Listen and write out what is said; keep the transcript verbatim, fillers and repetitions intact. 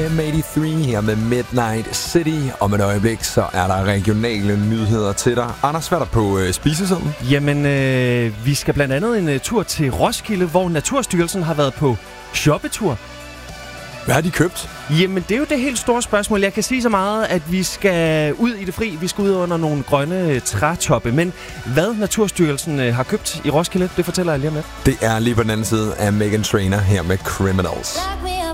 M otteogtredive her med Midnight City. Om et øjeblik, så er der regionale nyheder til dig. Anders, hvad er der på øh, spisesedlen? Jamen, øh, vi skal blandt andet en uh, tur til Roskilde, hvor Naturstyrelsen har været på shoppetur. Hvad har de købt? Jamen, det er jo det helt store spørgsmål. Jeg kan sige så meget, at vi skal ud i det fri. Vi skal ud under nogle grønne trætoppe. Men hvad Naturstyrelsen øh, har købt i Roskilde, det fortæller jeg lige om lidt. Det er lige på den anden side af Meghan Trainor her med Criminals.